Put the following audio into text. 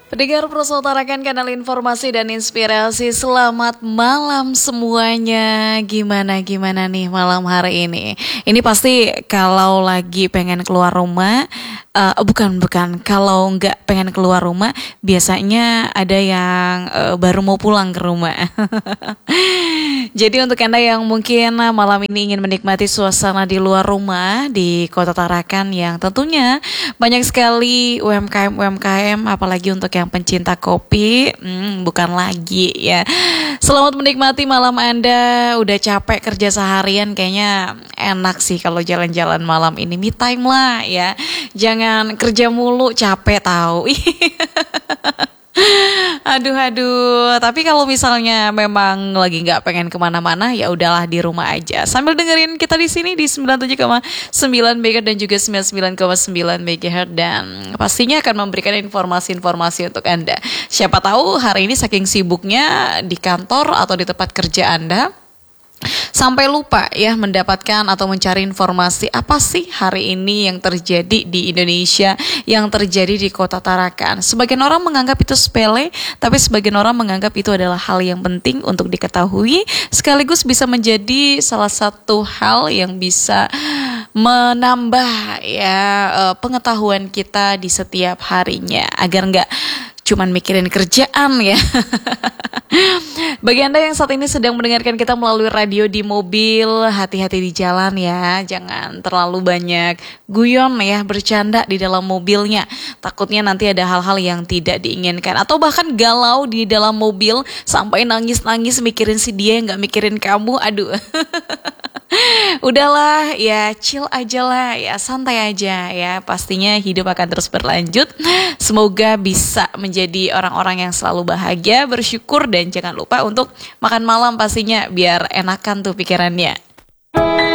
Pendengar Proso Utarakan Kanal Informasi dan Inspirasi. Selamat malam semuanya. Gimana nih malam hari ini? Ini pasti kalau lagi pengen keluar rumah, bukan. Kalau nggak pengen keluar rumah, biasanya ada yang baru mau pulang ke rumah. Jadi untuk Anda yang mungkin malam ini ingin menikmati suasana di luar rumah di Kota Tarakan yang tentunya banyak sekali UMKM, apalagi untuk yang pencinta kopi, bukan lagi ya. Selamat menikmati malam Anda. Udah capek kerja seharian, kayaknya enak sih kalau jalan-jalan malam ini, me time lah ya. Jangan kerja mulu, capek tahu. Aduh. Tapi kalau misalnya memang lagi nggak pengen kemana-mana, ya udahlah di rumah aja. Sambil dengerin kita di sini di 97,9 MHz dan juga 99,9 MHz, dan pastinya akan memberikan informasi-informasi untuk Anda. Siapa tahu hari ini saking sibuknya di kantor atau di tempat kerja Anda, sampai lupa ya mendapatkan atau mencari informasi apa sih hari ini yang terjadi di Indonesia, yang terjadi di Kota Tarakan. Sebagian orang menganggap itu sepele, tapi sebagian orang menganggap itu adalah hal yang penting untuk diketahui, sekaligus bisa menjadi salah satu hal yang bisa menambah ya pengetahuan kita di setiap harinya, agar nggak cuman mikirin kerjaan ya. Bagi Anda yang saat ini sedang mendengarkan kita melalui radio di mobil, hati-hati di jalan ya. Jangan terlalu banyak guyon ya, bercanda di dalam mobilnya. Takutnya nanti ada hal-hal yang tidak diinginkan, atau bahkan galau di dalam mobil sampai nangis-nangis mikirin si dia yang gak mikirin kamu. Aduh. Udahlah ya, chill aja lah ya, santai aja ya. Pastinya hidup akan terus berlanjut. Semoga bisa menjadi orang-orang yang selalu bahagia, bersyukur, dan jangan lupa untuk makan malam pastinya biar enakan tuh pikirannya.